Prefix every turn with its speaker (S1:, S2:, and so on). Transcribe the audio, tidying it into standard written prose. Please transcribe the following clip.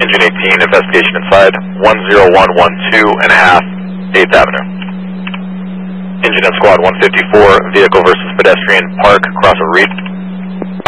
S1: Engine 18, investigation inside 10112.5 8th Avenue. Engine and Squad 154, vehicle versus pedestrian, park, cross a reed.